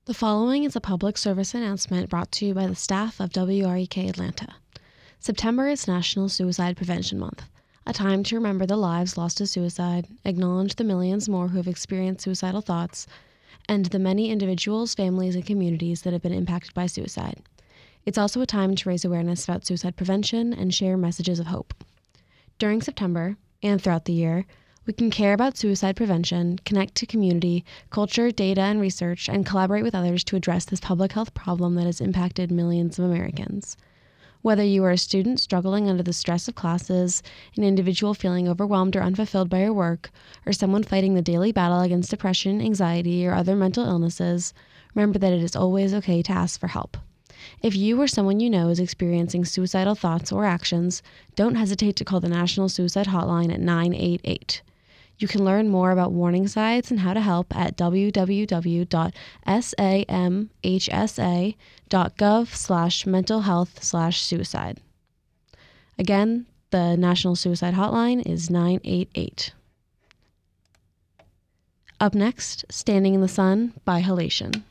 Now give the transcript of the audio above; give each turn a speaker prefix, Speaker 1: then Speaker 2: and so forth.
Speaker 1: The following is a public service announcement brought to you by the staff of WREK Atlanta. September is National Suicide Prevention Month, a time to remember the lives lost to suicide, acknowledge the millions more who have experienced suicidal thoughts, and the many individuals, families, and communities that have been impacted by suicide. It's also a time to raise awareness about suicide prevention and share messages of hope. During September, and throughout the year, we can care about suicide prevention, connect to community, culture, data, and research, and collaborate with others to address this public health problem that has impacted millions of Americans. Whether you are a student struggling under the stress of classes, an individual feeling overwhelmed or unfulfilled by your work, or someone fighting the daily battle against depression, anxiety, or other mental illnesses, remember that it is always okay to ask for help. If you or someone you know is experiencing suicidal thoughts or actions, don't hesitate to call the National Suicide Hotline at 988. You can learn more about warning signs and how to help at www.samhsa.gov/mentalhealth/suicide. Again, the National Suicide Hotline is 988. Up next, Standing in the Sun by Halation.